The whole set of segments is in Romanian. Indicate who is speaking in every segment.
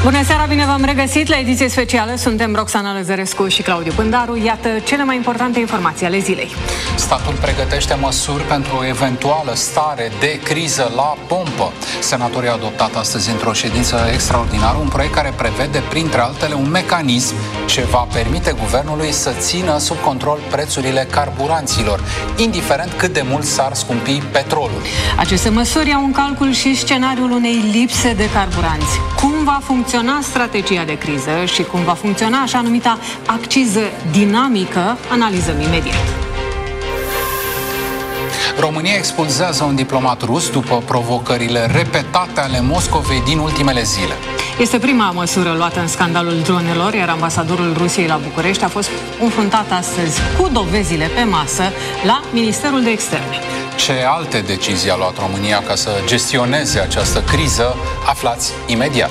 Speaker 1: Bună seara, bine v-am regăsit la ediție specială. Suntem Roxana Lăzărescu și Claudiu Pândaru. Iată cele mai importante informații ale zilei.
Speaker 2: Statul pregătește măsuri pentru o eventuală stare de criză la pompă. Senatorii au adoptat astăzi într-o ședință extraordinară un proiect care prevede, printre altele, un mecanism ce va permite guvernului să țină sub control prețurile carburanților, indiferent cât de mult s-ar scumpi petrolul.
Speaker 1: Aceste măsuri au în calcul și scenariul unei lipse de carburanți. Cum va funcționa strategia de criză și cum va funcționa așa numita acciză dinamică, analizăm imediat.
Speaker 2: România expulzează un diplomat rus după provocările repetate ale Moscovei din ultimele zile.
Speaker 1: Este prima măsură luată în scandalul dronelor, iar ambasadorul Rusiei la București a fost confruntat astăzi cu dovezile pe masă la Ministerul de Externe.
Speaker 2: Ce alte decizii a luat România ca să gestioneze această criză, aflați imediat.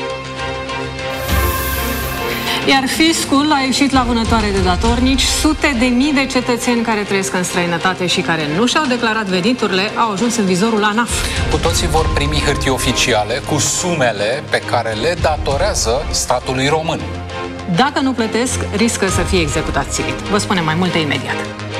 Speaker 1: Iar fiscul a ieșit la vânătoare de datornici. Sute de mii de cetățeni care trăiesc în străinătate și care nu și-au declarat veniturile au ajuns în vizorul ANAF.
Speaker 2: Cu toții vor primi hârtii oficiale cu sumele pe care le datorează statului român.
Speaker 1: Dacă nu plătesc, riscă să fie executați civic. Vă spunem mai multe imediat.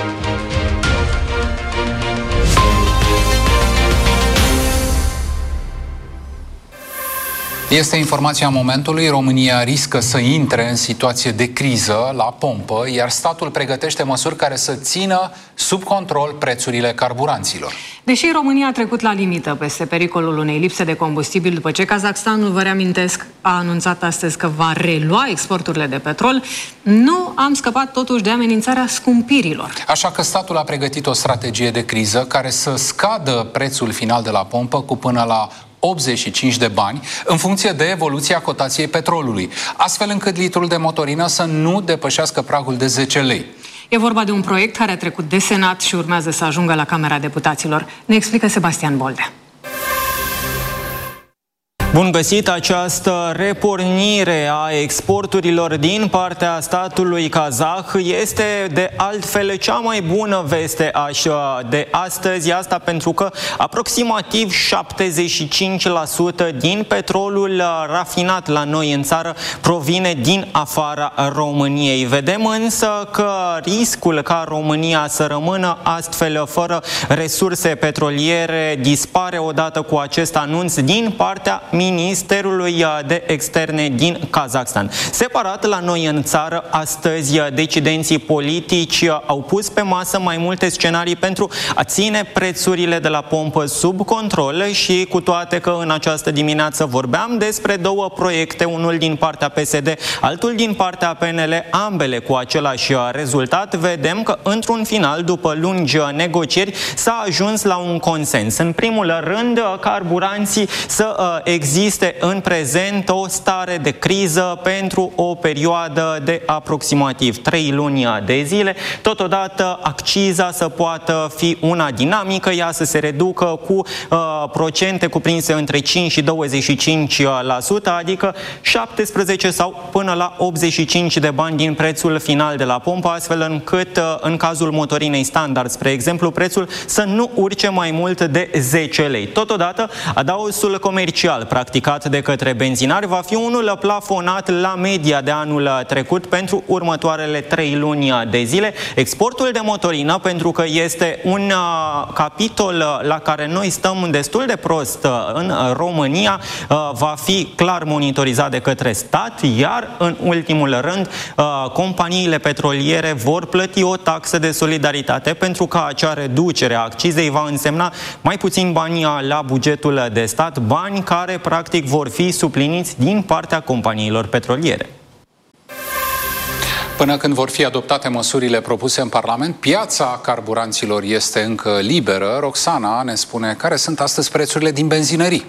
Speaker 2: Este informația momentului. România riscă să intre în situație de criză la pompă, iar statul pregătește măsuri care să țină sub control prețurile carburanților.
Speaker 1: Deși România a trecut la limită peste pericolul unei lipse de combustibil după ce Kazakhstanul, vă reamintesc, a anunțat astăzi că va relua exporturile de petrol, nu am scăpat totuși de amenințarea scumpirilor.
Speaker 2: Așa că statul a pregătit o strategie de criză care să scadă prețul final de la pompă cu până la 85 de bani, în funcție de evoluția cotației petrolului, astfel încât litrul de motorină să nu depășească pragul de 10 lei.
Speaker 1: E vorba de un proiect care a trecut de Senat și urmează să ajungă la Camera Deputaților. Ne explică Sebastian Boldea.
Speaker 3: Bun găsit! Această repornire a exporturilor din partea statului kazah este de altfel cea mai bună veste de astăzi, asta pentru că aproximativ 75% din petrolul rafinat la noi în țară provine din afara României. Vedem însă că riscul ca România să rămână astfel fără resurse petroliere dispare odată cu acest anunț din partea Ministerului de Externe din Kazakhstan. Separat, la noi în țară, astăzi, decidenții politici au pus pe masă mai multe scenarii pentru a ține prețurile de la pompă sub control și cu toate că în această dimineață vorbeam despre două proiecte, unul din partea PSD, altul din partea PNL, ambele cu același rezultat, vedem că într-un final, după lungi negocieri, s-a ajuns la un consens. În primul rând, carburanții să existe în prezent o stare de criză pentru o perioadă de aproximativ 3 luni de zile. Totodată, acciza să poată fi una dinamică, ea să se reducă cu procente cuprinse între 5 și 25%, adică 17 sau până la 85 de bani din prețul final de la pompă, astfel încât în cazul motorinei standard, spre exemplu, prețul să nu urce mai mult de 10 lei. Totodată, adaosul comercial practicat de către benzinari va fi unul plafonat la media de anul trecut pentru următoarele 3 luni de zile. Exportul de motorină, pentru că este un capitol la care noi stăm destul de prost în România, va fi clar monitorizat de către stat, iar în ultimul rând companiile petroliere vor plăti o taxă de solidaritate pentru că acea reducere a accizei va însemna mai puțin bani la bugetul de stat, bani care practic vor fi supliniți din partea companiilor petroliere.
Speaker 2: Până când vor fi adoptate măsurile propuse în Parlament, piața carburanților este încă liberă. Roxana ne spune care sunt astăzi prețurile din benzinării.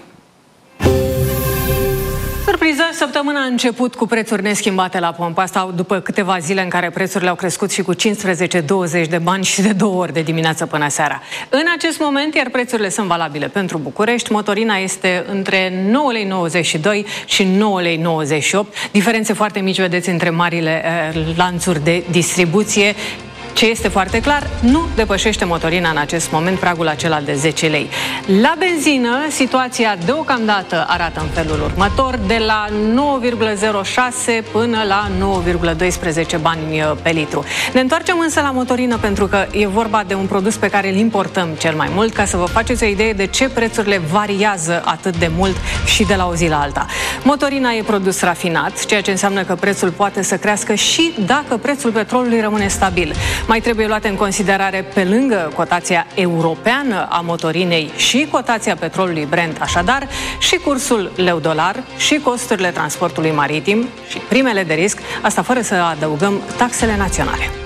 Speaker 1: Surpriză, săptămâna a început cu prețuri neschimbate la pompă. Asta după câteva zile în care prețurile au crescut și cu 15-20 de bani și de 2 ori de dimineață până seara. În acest moment, iar prețurile sunt valabile pentru București, motorina este între 9,92 lei și 9,98 lei. Diferențe foarte mici, vedeți, între marile lanțuri de distribuție. Ce este foarte clar, nu depășește motorina în acest moment pragul acela de 10 lei. La benzină, situația deocamdată arată în felul următor, de la 9,06 până la 9,12 bani pe litru. Ne întoarcem însă la motorină pentru că e vorba de un produs pe care îl importăm cel mai mult, ca să vă faceți o idee de ce prețurile variază atât de mult și de la o zi la alta. Motorina e produs rafinat, ceea ce înseamnă că prețul poate să crească și dacă prețul petrolului rămâne stabil. Mai trebuie luate în considerare, pe lângă cotația europeană a motorinei, și cotația petrolului Brent, așadar, și cursul leu-dolar, și costurile transportului maritim și primele de risc, asta fără să adăugăm taxele naționale.